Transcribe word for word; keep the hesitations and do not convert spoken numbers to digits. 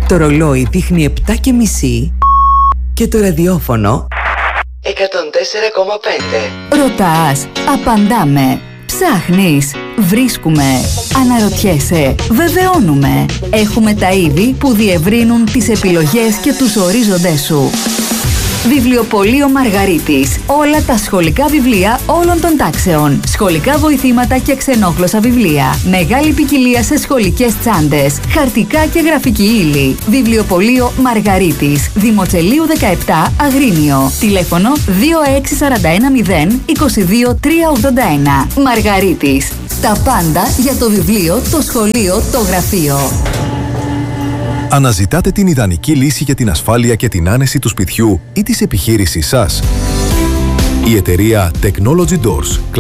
Το ρολόι δείχνει επτά και μισή και το ραδιόφωνο εκατόν τέσσερα κόμμα πέντε. Ρωτάς, απαντάμε. Ψάχνεις, βρίσκουμε. Αναρωτιέσαι, βεβαιώνουμε. Έχουμε τα είδη που διευρύνουν τις επιλογές και τους ορίζοντές σου. Βιβλιοπωλείο Μαργαρίτης. Όλα τα σχολικά βιβλία όλων των τάξεων. Σχολικά βοηθήματα και ξενόγλωσσα βιβλία. Μεγάλη ποικιλία σε σχολικές τσάντες. Χαρτικά και γραφική ύλη. Βιβλιοπωλείο Μαργαρίτης. Δημοτσελείου δεκαεπτά, Αγρίνιο. Τηλέφωνο δύο έξι τέσσερα ένα μηδέν είκοσι δύο τρία ογδόντα ένα. Μαργαρίτης. Τα πάντα για το βιβλίο, το σχολείο, το γραφείο. Αναζητάτε την ιδανική λύση για την ασφάλεια και την άνεση του σπιτιού ή της επιχείρησης σας. Η εταιρεία Technology Doors